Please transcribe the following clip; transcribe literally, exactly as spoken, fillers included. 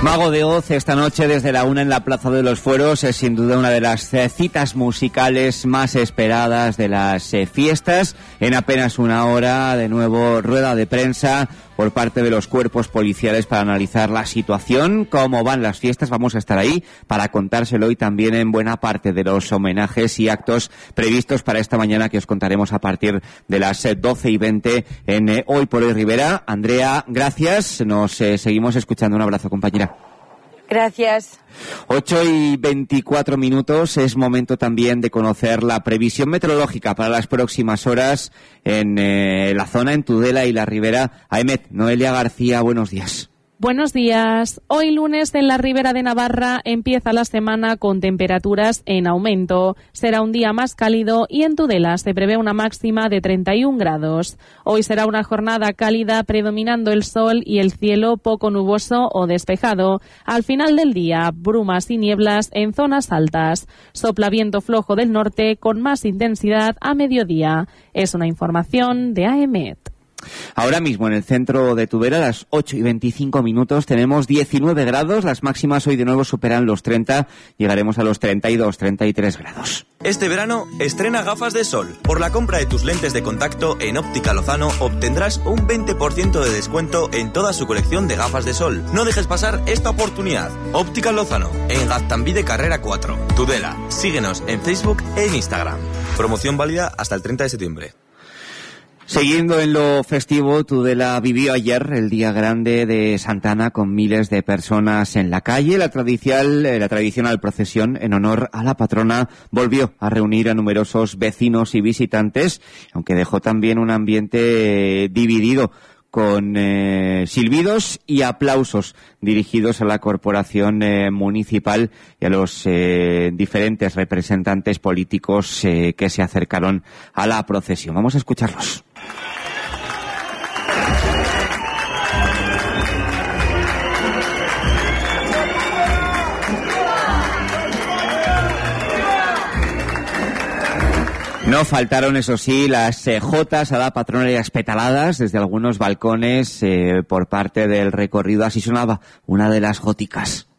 Mago de Oz esta noche desde la una en la Plaza de los Fueros es sin duda una de las eh, citas musicales más esperadas de las eh, fiestas. En apenas una hora, de nuevo, rueda de prensa por parte de los cuerpos policiales para analizar la situación, cómo van las fiestas. Vamos a estar ahí para contárselo y también en buena parte de los homenajes y actos previstos para esta mañana que os contaremos a partir de las eh, doce y veinte en eh, Hoy por Hoy Rivera. Andrea, gracias. Nos eh, seguimos escuchando. Un abrazo, compañera. Gracias. ocho y veinticuatro minutos, es momento también de conocer la previsión meteorológica para las próximas horas en eh, la zona, en Tudela y la Ribera. Aemet, Noelia García, buenos días. Buenos días. Hoy lunes en la Ribera de Navarra empieza la semana con temperaturas en aumento. Será un día más cálido y en Tudela se prevé una máxima de treinta y un grados. Hoy será una jornada cálida predominando el sol y el cielo poco nuboso o despejado. Al final del día, brumas y nieblas en zonas altas. Sopla viento flojo del norte con más intensidad a mediodía. Es una información de AEMET. Ahora mismo en el centro de Tudela, a las ocho y veinticinco minutos, tenemos diecinueve grados. Las máximas hoy de nuevo superan los treinta. Llegaremos a los treinta y dos, treinta y tres grados. Este verano, estrena gafas de sol. Por la compra de tus lentes de contacto en Óptica Lozano obtendrás un veinte por ciento de descuento en toda su colección de gafas de sol. No dejes pasar esta oportunidad. Óptica Lozano, en Gaztambide Carrera cuatro, Tudela. Síguenos en Facebook e en Instagram. Promoción válida hasta el treinta de septiembre. Siguiendo en lo festivo, Tudela vivió ayer el día grande de Santana con miles de personas en la calle. La tradicional, la tradicional procesión en honor a la patrona volvió a reunir a numerosos vecinos y visitantes, aunque dejó también un ambiente dividido con eh, silbidos y aplausos dirigidos a la corporación eh, municipal y a los eh, diferentes representantes políticos eh, que se acercaron a la procesión. Vamos a escucharlos. No faltaron, eso sí, las eh, jotas a la patrona y las petaladas desde algunos balcones eh, por parte del recorrido. Así sonaba una de las góticas.